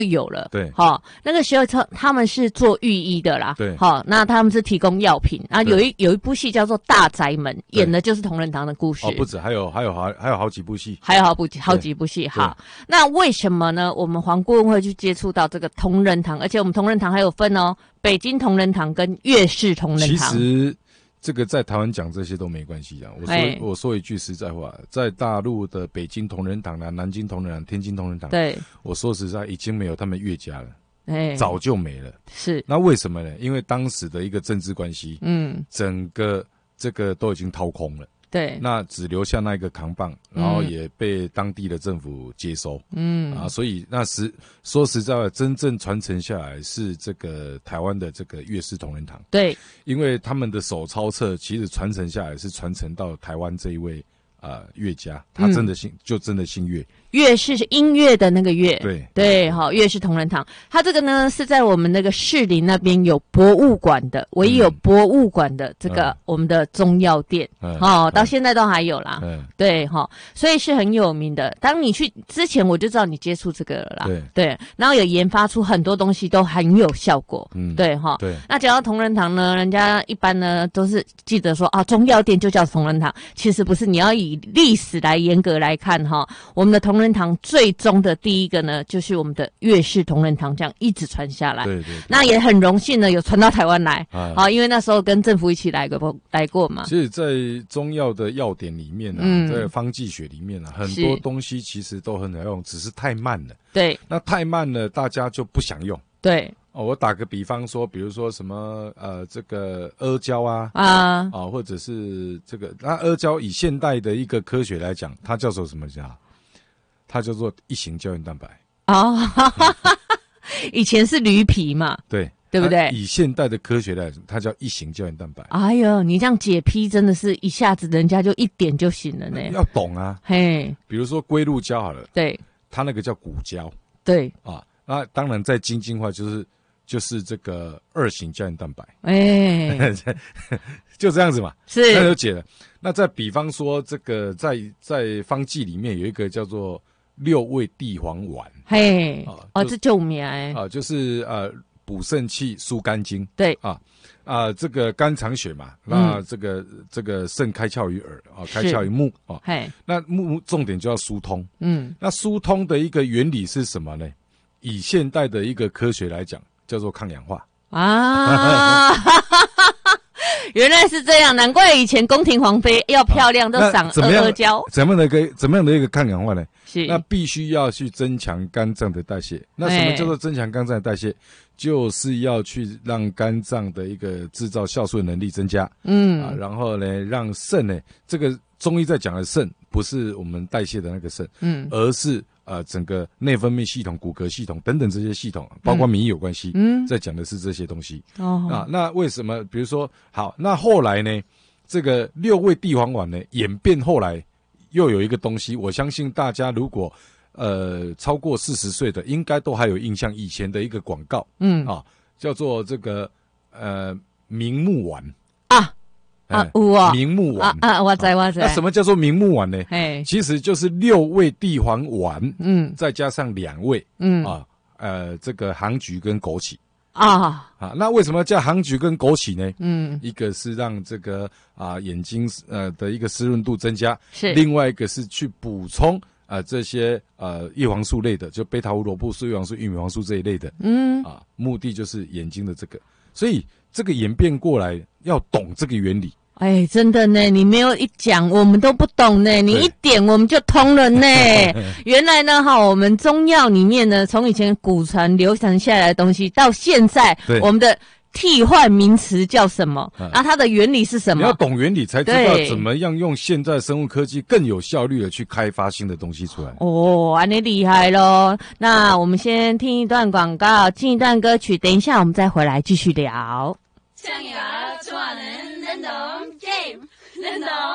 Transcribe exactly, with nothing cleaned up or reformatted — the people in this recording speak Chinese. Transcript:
有了， 对， 好、哦，那个时候他他们是做御医的啦， 对， 好、哦，那他们是提供药品啊，有一有一部戏叫做《大宅门》，演的就是同仁堂的故事。 哦，不止，还有还有还还有好几部戏， 还有好部好几部戏。好，那为什么呢？我们黄顾问会去接触到这个同仁堂，而且我们同仁堂还有分哦，北京同仁堂跟粤式同仁堂。 其实这个在台湾讲这些都没关系啊。我说我说一句实在话，在大陆的北京同仁堂啦、南京同仁堂、天津同仁堂， 对， 我说实在已经没有他们岳家了。 哎， 早就没了。 是， 那为什么呢？因为当时的一个政治关系，嗯，整个这个都已经掏空了。 对， 那只留下那一个扛棒，然后也被当地的政府接收，嗯啊，所以那实说实在的，真正传承下来是这个台湾的这个粤式同仁堂。 对， 因为他们的手抄册其实传承下来是传承到台湾这一位啊乐家，他真的姓、嗯、就真的姓岳。 乐是音乐的那个乐， 对对，好，乐是同仁堂。它这个呢是在我们那个士林那边有博物馆的，唯一有博物馆的这个、嗯、我们的中药店，嗯，哦，到现在都还有啦，嗯，对，哈、哦，所以是很有名的。当你去之前我就知道你接触这个了啦， 对对，然后有研发出很多东西都很有效果，嗯，对，哈、哦， 对。 那讲到同仁堂呢，人家一般呢都是记得说啊，中药店就叫同仁堂，其实不是，你要以历史来严格来看哈、哦，我们的同仁堂最终的第一个呢，就是我们的粤式同仁堂，这样一直传下来。 对 对, 对。 那也很荣幸呢，有传到台湾来。啊，好，因为那时候跟政府一起来过，来过嘛。 其实，在中药的药典里面啊，嗯、在方剂学里面啊，很多东西其实都很好用，只是太慢了。 对。 那太慢了，大家就不想用。 对。 哦，我打个比方说，比如说什么呃，这个阿胶啊， 啊， 啊，或者是这个，那阿胶以现代的一个科学来讲，它叫做什么叫？它叫做一型胶原蛋白哦，以前是驴皮嘛， 对对不对？ 以现代的科学来讲，它叫一型胶原蛋白。 哎呦，你这样解批真的是一下子人家就一点就醒了呢。 要懂啊， 嘿， 比如说龟鹿胶好了， 对， 它那个叫骨胶， 对啊，那当然在精进化就是就是这个二型胶原蛋白， 哎， 就这样子嘛， 是那就解了。那再比方说，这个在在方剂里面有一个叫做六味地黄丸， 嘿，啊、哦，这救命哎， 啊，就是呃补肾气、疏肝经， 对啊啊，这个肝藏血嘛，嗯、那这个这个肾开窍于耳啊，开窍于目啊， 嘿， 那目重点就要疏通， 嗯， 那疏通的一个原理是什么呢？以现代的一个科学来讲，叫做抗氧化啊。原来是这样，难怪以前宫廷皇妃要漂亮都赏阿阿胶。 怎么样的一个怎么样的一个抗氧化呢？ 是， 那必须要去增强肝脏的代谢。那什么叫做增强肝脏的代谢？就是要去让肝脏的一个制造酵素的能力增加。嗯、啊，然后呢，让肾呢，这个中医在讲的肾，不是我们代谢的那个肾，嗯，而是呃整个内分泌系统、骨骼系统等等这些系统，包括免疫有关系。嗯，在讲的是这些东西。哦，啊，那为什么？比如说，好，那后来呢，这个六味地黄丸呢，演变后来又有一个东西，我相信大家如果呃超过四十岁的，应该都还有印象，以前的一个广告，嗯啊，叫做这个呃明目丸啊。啊，有啊， 明目丸啊啊，我知我知。 那什么叫做明目丸呢？ 哎， 其实就是六味地黄丸，嗯，再加上两味，嗯啊，呃，这个杭菊跟枸杞啊啊。那为什么叫杭菊跟枸杞呢？嗯，一个是让这个啊眼睛呃的一个湿润度增加， 是；另外一个是去补充啊、呃、这些呃叶黄素类的，就贝塔胡萝卜素、叶黄素、玉米黄素这一类的，嗯啊，目的就是眼睛的这个，所以这个演变过来要懂这个原理。 哎，真的呢，你没有一讲，我们都不懂呢。你一点我们就通了呢。原来呢，哈，我们中药里面呢，从以前古传流传下来的东西，到现在我们的替换名词叫什么？然后它的原理是什么？ 你要懂原理，才知道怎么样用现在生物科技更有效率的去开发新的东西出来。 哦，安尼厉害咯。那我们先听一段广告，进一段歌曲，等一下我们再回来继续聊。 想要做人人懂 game 人懂。